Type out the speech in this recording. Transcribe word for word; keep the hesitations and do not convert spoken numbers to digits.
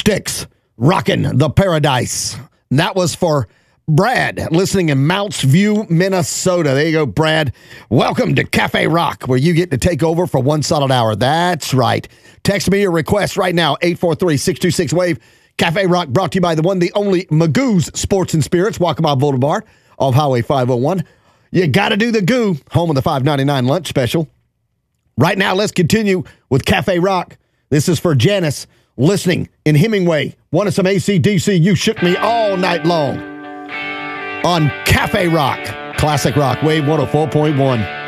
Sticks, rocking the Paradise. That was for Brad, listening in Mounts View, Minnesota. There you go, Brad. Welcome to Cafe Rock, where you get to take over for one solid hour. That's right. Text me your request right now, eight four three, six two six, WAVE. Cafe Rock brought to you by the one, the only Magoo's Sports and Spirits, Waccamaw Boulevard off Highway five oh one. You got to do the goo, home of the five ninety-nine lunch special. Right now, let's continue with Cafe Rock. This is for Janice, listening in Hemingway. Wanted some A C D C, You Shook Me All Night Long on Cafe Rock. Classic Rock, Wave one oh four point one.